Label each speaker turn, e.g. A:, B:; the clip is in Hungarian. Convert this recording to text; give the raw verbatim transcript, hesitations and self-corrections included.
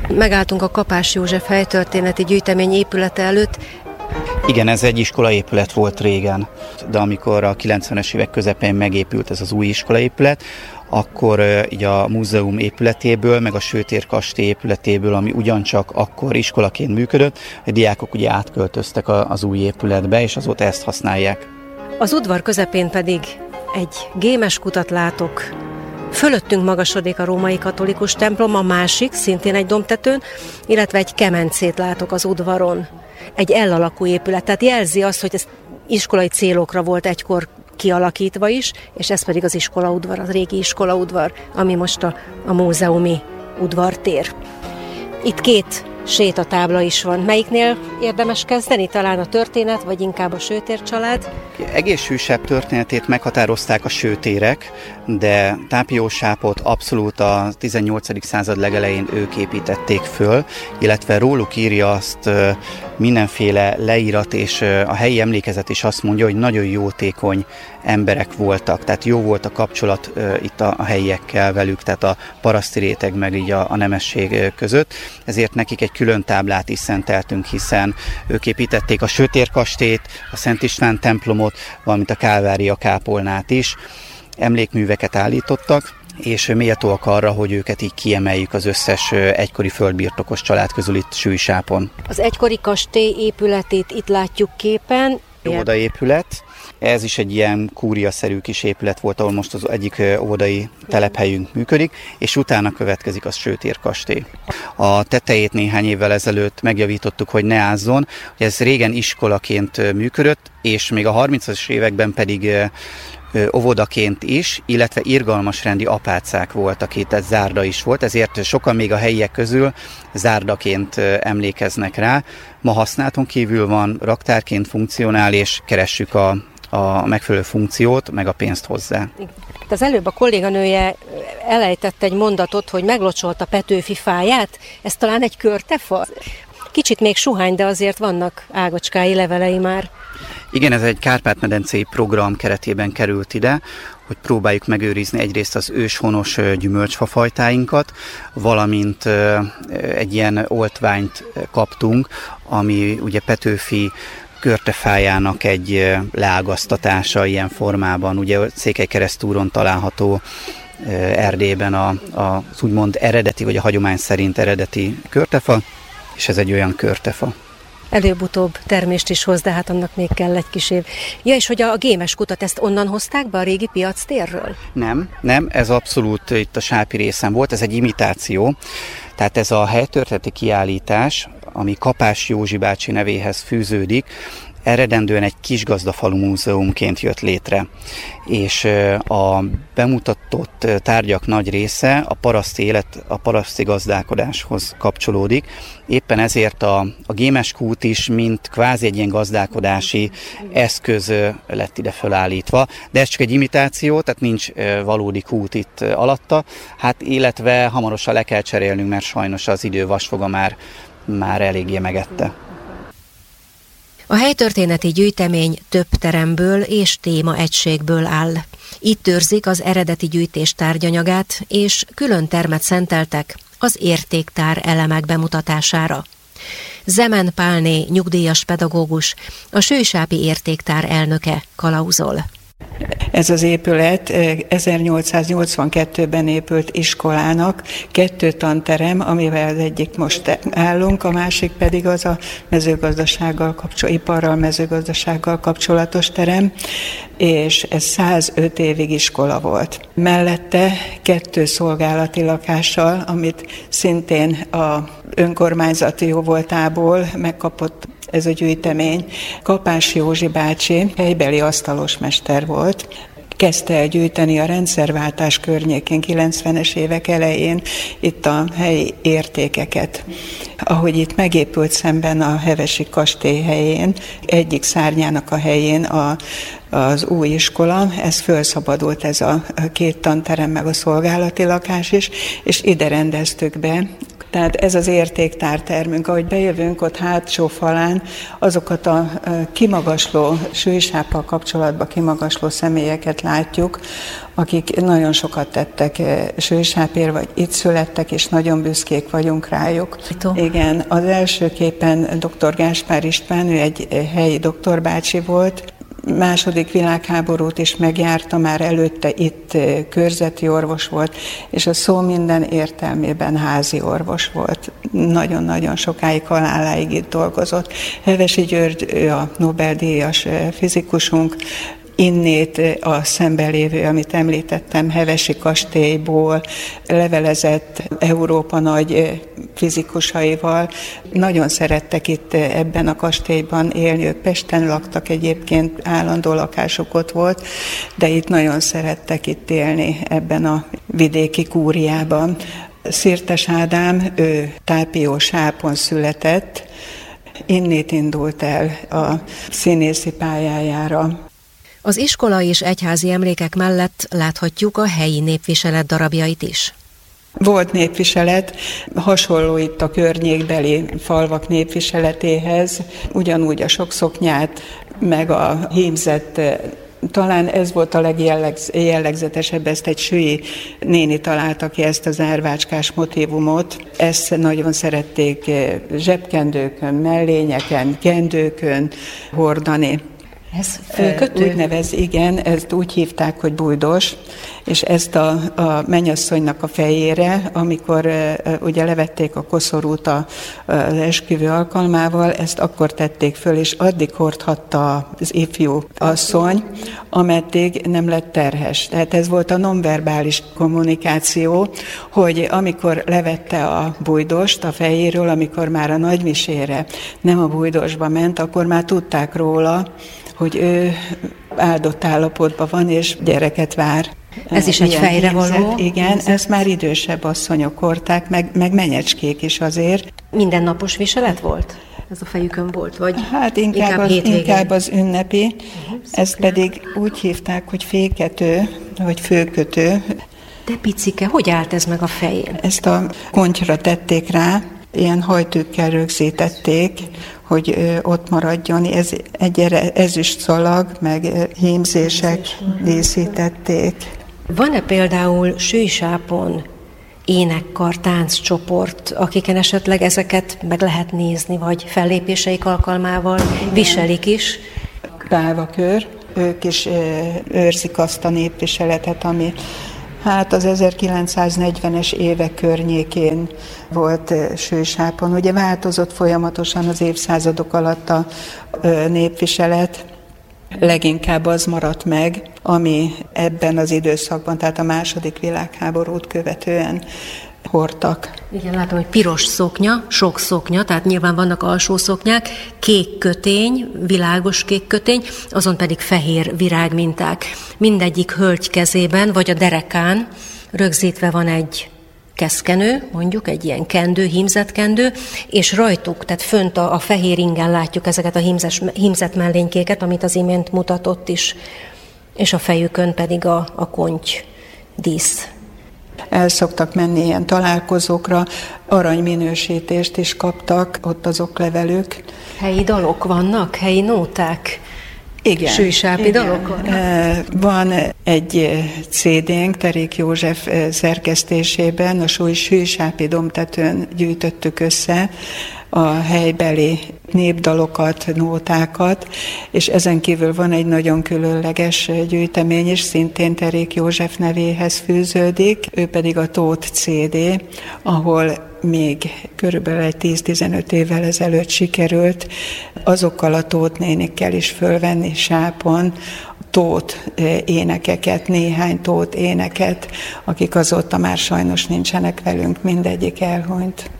A: Megálltunk a Kapás József helytörténeti gyűjtemény épülete előtt.
B: Igen, ez egy iskolaépület volt régen, de amikor a kilencvenes évek közepén megépült ez az új iskolaépület, akkor így a múzeum épületéből, meg a Sőtér kastély épületéből, ami ugyancsak akkor iskolaként működött, a diákok ugye átköltöztek az új épületbe, és azóta ezt használják.
A: Az udvar közepén pedig egy gémeskutat látok. Fölöttünk magasodik a római katolikus templom, a másik, szintén egy dombtetőn, illetve egy kemencét látok az udvaron. Egy L-alakú épület, tehát jelzi azt, hogy ez iskolai célokra volt egykor kialakítva is, és ez pedig az iskolaudvar, az régi iskolaudvar, ami most a, a múzeumi udvartér. Itt két sétatábla is van. Melyiknél érdemes kezdeni? Talán a történet, vagy inkább a Sőtér család?
B: Egész hűsebb történetét meghatározták a sőtérek, de Tápiósápot abszolút a tizennyolcadik század legelején ők építették föl, illetve róluk írja azt mindenféle leírat, és a helyi emlékezet is azt mondja, hogy nagyon jótékony emberek voltak, tehát jó volt a kapcsolat itt a helyiekkel velük, tehát a paraszti réteg meg így a, a nemesség között, ezért nekik egy külön táblát is szenteltünk, hiszen ők építették a Sőtér kastélyt, a Szent István templomot, valamint a Kálvária kápolnát is, emlékműveket állítottak, és méltóak arra, hogy őket így kiemeljük az összes egykori földbirtokos család közül itt Sűjsápon.
A: Az egykori kastély épületét itt látjuk képen.
B: Óvodaépület. Ez is egy ilyen kúriaszerű kis épület volt, ahol most az egyik óvodai telephelyünk működik, és utána következik a Sőtér kastély. A tetejét néhány évvel ezelőtt megjavítottuk, hogy ne ázzon, hogy ez régen iskolaként működött, és még a harmincas években pedig óvodaként is, illetve irgalmasrendi apácák voltak itt, ez zárda is volt, ezért sokan még a helyiek közül zárdaként emlékeznek rá. Ma használaton kívül van, raktárként funkcionál, és keressük a, a megfelelő funkciót, meg a pénzt hozzá.
A: Az előbb a kolléganője elejtett egy mondatot, hogy meglocsolta Petőfi fáját, ez talán egy körtefa? Kicsit még suhány, de azért vannak ágacskái, levelei már.
B: Igen, ez egy Kárpát-medencei program keretében került ide, hogy próbáljuk megőrizni egyrészt az őshonos gyümölcsfafajtáinkat, valamint egy ilyen oltványt kaptunk, ami ugye Petőfi körtefájának egy leágaztatása ilyen formában, ugye Székelykeresztúron található Erdélyben a, a, az úgymond eredeti, vagy a hagyomány szerint eredeti körtefa, és ez egy olyan körtefa.
A: Előbb-utóbb termést is hoz, de hát annak még kell egy kis év. Ja, és hogy a gémes kutat, ezt onnan hozták be a régi piactérről?
B: Nem, nem, ez abszolút itt a Sápi részen volt, ez egy imitáció. Tehát ez a helytörténeti kiállítás, ami Kapás Józsi bácsi nevéhez fűződik, eredendően egy kisgazdafalu múzeumként jött létre, és a bemutatott tárgyak nagy része a paraszti élet, a paraszti gazdálkodáshoz kapcsolódik. Éppen ezért a, a gémes kút is, mint kvázi egy ilyen gazdálkodási eszköz lett ide felállítva, de ez csak egy imitáció, tehát nincs valódi kút itt alatta, hát illetve hamarosan le kell cserélnünk, mert sajnos az idő vasfoga már, már eléggé megette.
A: A helytörténeti gyűjtemény több teremből és témaegységből áll. Itt őrzik az eredeti gyűjtés tárgyanyagát, és külön termet szenteltek az értéktár elemek bemutatására. Zemen Pálné, nyugdíjas pedagógus, a Sősápi Értéktár elnöke kalauzol.
C: Ez az épület ezernyolcszáznyolcvankettőben épült iskolának kettő tanterem, amivel az egyik most állunk, a másik pedig az a mezőgazdasággal kapcsolatos, iparral, mezőgazdasággal kapcsolatos terem, és ez százöt évig iskola volt. Mellette kettő szolgálati lakással, amit szintén a önkormányzati jóvoltából megkapott ez a gyűjtemény. Kapás Józsi bácsi helybeli asztalosmester volt, kezdte el gyűjteni a rendszerváltás környékén, kilencvenes évek elején itt a helyi értékeket. Ahogy itt megépült szemben a Hevesi kastély helyén, egyik szárnyának a helyén a, az új iskola, ez felszabadult, ez a két tanterem meg a szolgálati lakás is, és ide rendeztük be Tehát ez az értéktártermünk. Ahogy bejövünk, ott hátsó falán azokat a kimagasló, süllysáppal kapcsolatban kimagasló személyeket látjuk, akik nagyon sokat tettek süllysápért, vagy itt születtek, és nagyon büszkék vagyunk rájuk. Ito. Igen, az első képen dr. Gáspár István, ő egy helyi doktorbácsi volt, második világháborút is megjárta, már előtte itt körzeti orvos volt, és a szó minden értelmében házi orvos volt. Nagyon-nagyon sokáig, haláláig itt dolgozott. Hevesi György, ő a Nobel-díjas fizikusunk, innét a szemben lévő, amit említettem, Hevesi kastélyból levelezett Európa nagy fizikusaival. Nagyon szerettek itt ebben a kastélyban élni, ők Pesten laktak egyébként, állandó lakásuk ott volt, de itt nagyon szerettek itt élni ebben a vidéki kúriában. Szirtes Ádám, ő Tápiósápon született, innét indult el a színészi pályájára.
A: Az iskola és egyházi emlékek mellett láthatjuk a helyi népviselet darabjait is.
C: Volt népviselet, hasonló itt a környékbeli falvak népviseletéhez, ugyanúgy a sokszoknyát, meg a hímzett, talán ez volt a legjellegzetesebb, ezt egy sülly néni találta ki, ezt az árvácskás motívumot. Ezt nagyon szerették zsebkendőkön, mellényeken, kendőkön hordani.
A: Ez főkötő?
C: Úgy nevez, igen, ezt úgy hívták, hogy bújdos, és ezt a, a mennyasszonynak a fejére, amikor uh, ugye levették a koszorút a, az esküvő alkalmával, ezt akkor tették föl, és addig hordhatta az ifjú asszony, ameddig nem lett terhes. Tehát ez volt a nonverbális kommunikáció, hogy amikor levette a bújdost a fejéről, amikor már a nagymisére nem a bújdosba ment, akkor már tudták róla, hogy ő áldott állapotban van, és gyereket vár.
A: Ez is egy fejrevaló.
C: Igen, hímzet. Ezt már idősebb asszonyok hordták, meg, meg menyecskék is azért.
A: Mindennapos viselet volt? Ez a fejükön volt? Vagy
C: hát inkább, inkább, az, inkább az ünnepi. Uh-huh, ezt pedig úgy hívták, hogy fékető, vagy főkötő.
A: De picike, hogy állt ez meg a fején?
C: Ezt a kontyra tették rá, ilyen hajtűkkel rögzítették, hogy ott maradjon. Ez egy ezüst szalag, meg hímzések díszítették.
A: Van-e például Süllysápon énekkar, tánccsoport, akiken esetleg ezeket meg lehet nézni, vagy fellépéseik alkalmával viselik is?
C: Bálvakör, ők is őrzik azt a népviseletet, ami hát az ezerkilencszáznegyvenes évek környékén volt Süllysápon. Ugye változott folyamatosan az évszázadok alatt a népviselet, leginkább az maradt meg, ami ebben az időszakban, tehát a második világháborút követően hordtak.
A: Igen, látom, hogy piros szoknya, sok szoknya, tehát nyilván vannak alsó szoknyák, kék kötény, világos kék kötény, azon pedig fehér virágminták. Mindegyik hölgy kezében, vagy a derekán rögzítve van egy keszkenő, mondjuk egy ilyen kendő, hímzett kendő, és rajtuk, tehát fönt a, a fehér ingen látjuk ezeket a hímzes, hímzett mellénykéket, amit az imént mutatott is, és a fejükön pedig a, a konty dísz.
C: El szoktak menni ilyen találkozókra, aranyminősítést is kaptak, ott az oklevelük.
A: Helyi dalok vannak, helyi nóták?
C: Igen.
A: Süllysápi dalok vannak?
C: Van egy cé dé-nk Terék József szerkesztésében, a Süllysápi Domtetőn gyűjtöttük össze a helybeli népdalokat, nótákat, és ezen kívül van egy nagyon különleges gyűjtemény is, szintén Terék József nevéhez fűződik, ő pedig a Tóth cé dé, ahol még körülbelül egy tíz-tizenöt évvel ezelőtt sikerült azokkal a Tóth nénikkel is fölvenni Sápon Tóth énekeket, néhány Tóth éneket, akik azóta már sajnos nincsenek velünk, mindegyik elhunyt.